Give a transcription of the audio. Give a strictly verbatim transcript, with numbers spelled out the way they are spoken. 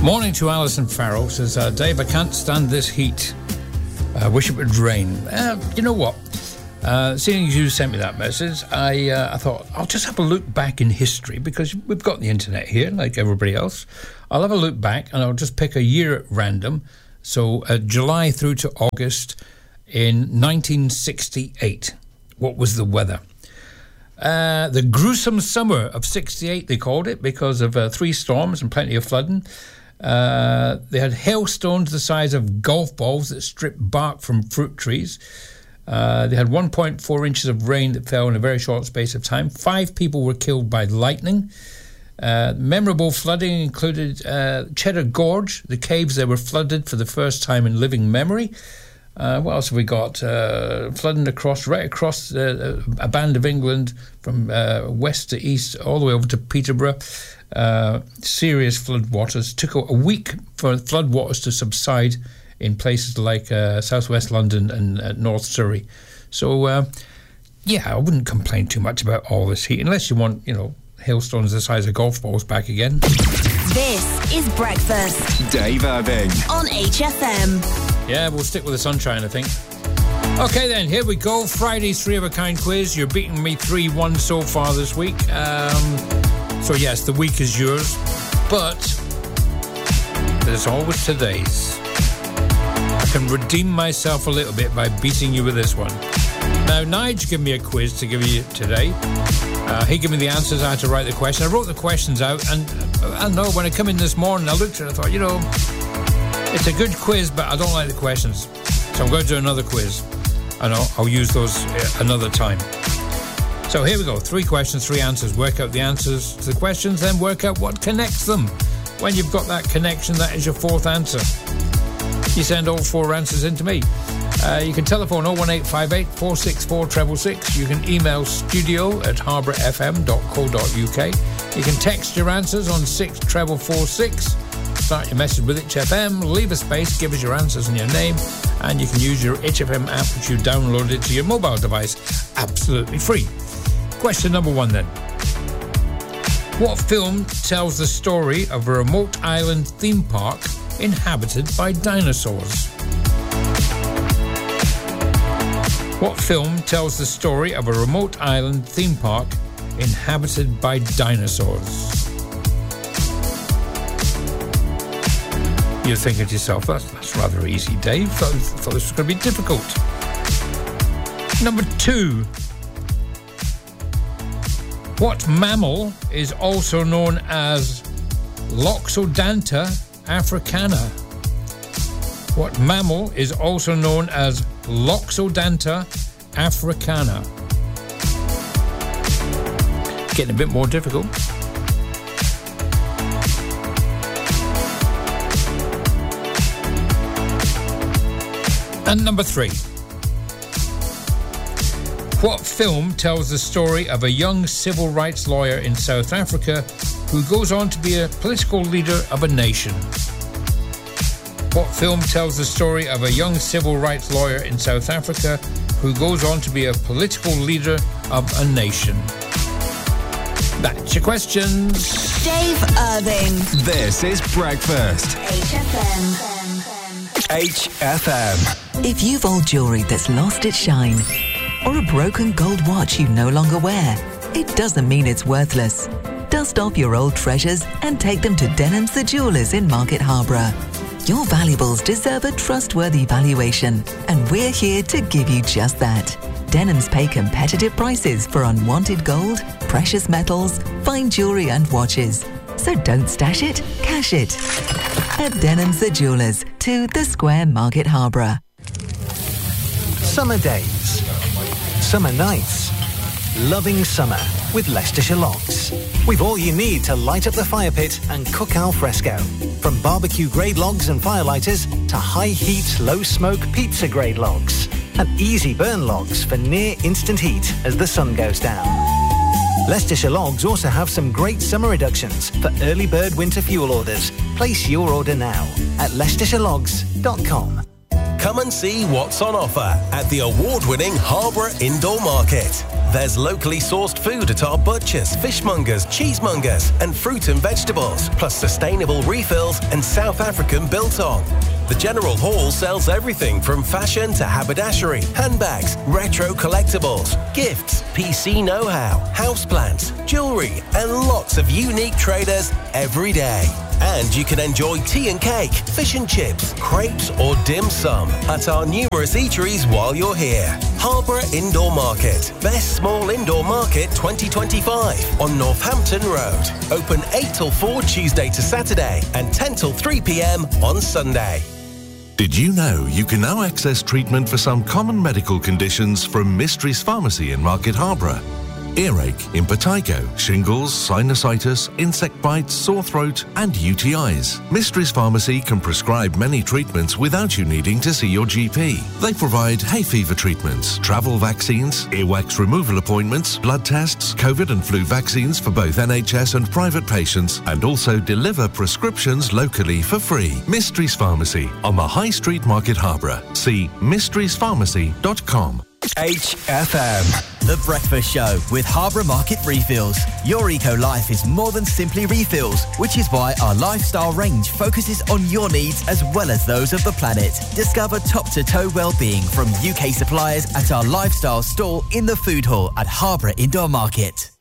Morning to Alison Farrell. Says, uh, Dave, I can't stand this heat. I uh, wish it would rain. Uh, you know what? Uh, seeing as you sent me that message, I uh, I thought I'll just have a look back in history, because we've got the internet here like everybody else. I'll have a look back and I'll just pick a year at random. So uh, July through to August in nineteen sixty-eight. What was the weather? Uh, the gruesome summer of sixty-eight, they called it, because of uh, three storms and plenty of flooding. Uh, they had hailstones the size of golf balls that stripped bark from fruit trees. Uh, they had one point four inches of rain that fell in a very short space of time. Five people were killed by lightning. Uh, memorable flooding included uh, Cheddar Gorge, the caves that were flooded for the first time in living memory. Uh, what else have we got? Uh, flooding across, right across uh, a band of England from uh, west to east, all the way over to Peterborough. Uh, serious flood waters. Took a, a week for flood waters to subside in places like uh, southwest London and uh, North Surrey. So, uh, yeah, I wouldn't complain too much about all this heat, unless you want, you know, hailstones the size of golf balls back again. This is Breakfast. Dave Irving. On H F M. Yeah, we'll stick with the sunshine, I think. Okay, then, here we go. Friday's Three of a Kind quiz. You're beating me three one so far this week. Um, so, yes, the week is yours. But there's always today's. I can redeem myself a little bit by beating you with this one. Now, Nige gave me a quiz to give you today. Uh, he gave me the answers. I had to write the question. I wrote the questions out, and I know when I come in this morning, I looked at it and I thought, you know, it's a good quiz, but I don't like the questions. So I'm going to do another quiz. I know, I'll use those another time. So here we go. Three questions, three answers. Work out the answers to the questions, then work out what connects them. When you've got that connection, that is your fourth answer. You send all four answers in to me. Uh, you can telephone oh one eight five eight, four six four, six six six. You can email studio at harbour f m dot co dot u k. You can text your answers on six four four six. Start your message with H F M, leave a space, give us your answers and your name, and you can use your H F M app, which you downloaded to your mobile device, absolutely free. Question number one, then. What film tells the story of a remote island theme park inhabited by dinosaurs? What film tells the story of a remote island theme park inhabited by dinosaurs? You're thinking to yourself, that's, that's rather easy, Dave. I thought this was going to be difficult. Number two. What mammal is also known as Loxodonta africana? What mammal is also known as Loxodonta africana? Getting a bit more difficult. And number three. What film tells the story of a young civil rights lawyer in South Africa who goes on to be a political leader of a nation? What film tells the story of a young civil rights lawyer in South Africa who goes on to be a political leader of a nation? That's your questions. Dave Irving. This is Breakfast. H F M. H F M. If you've old jewellery that's lost its shine, or a broken gold watch you no longer wear, it doesn't mean it's worthless. Dust off your old treasures and take them to Denham's the Jewellers in Market Harborough. Your valuables deserve a trustworthy valuation, and we're here to give you just that. Denham's pay competitive prices for unwanted gold, precious metals, fine jewellery and watches. So don't stash it, cash it. At Denham's the Jewellers, to the Square, Market Harborough. Summer days. Summer nights. Loving summer with Leicestershire Logs. We've all you need to light up the fire pit and cook al fresco. From barbecue grade logs and firelighters to high heat, low smoke pizza grade logs. And easy burn logs for near instant heat as the sun goes down. Leicestershire Logs also have some great summer reductions for early bird winter fuel orders. Place your order now at leicestershire logs dot com. Come and see what's on offer at the award-winning Harborough Indoor Market. There's locally sourced food at our butchers, fishmongers, cheesemongers and fruit and vegetables, plus sustainable refills and South African biltong. The General Hall sells everything from fashion to haberdashery, handbags, retro collectibles, gifts, P C know-how, houseplants, jewellery and lots of unique traders every day. And you can enjoy tea and cake, fish and chips, crepes or dim sum at our numerous eateries while you're here. Harborough Indoor Market. Best small indoor market twenty twenty-five on Northampton Road. Open eight till four Tuesday to Saturday and ten till three p.m. on Sunday. Did you know you can now access treatment for some common medical conditions from Mysteries Pharmacy in Market Harborough? Earache, impetigo, shingles, sinusitis, insect bites, sore throat and U T Is. Mysteries Pharmacy can prescribe many treatments without you needing to see your G P. They provide hay fever treatments, travel vaccines, earwax removal appointments, blood tests, COVID and flu vaccines for both N H S and private patients, and also deliver prescriptions locally for free. Mysteries Pharmacy on the High Street, Market Harborough. See mysteries pharmacy dot com. H F M. The Breakfast Show with Harborough Market Refills. Your eco-life is more than simply refills, which is why our lifestyle range focuses on your needs as well as those of the planet. Discover top-to-toe well-being from U K suppliers at our lifestyle stall in the food hall at Harborough Indoor Market.